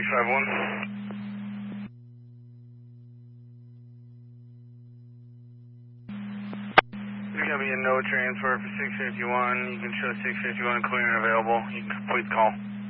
651. There's going to be a no transfer for 651. You can show 651 clear and available. You can complete the call.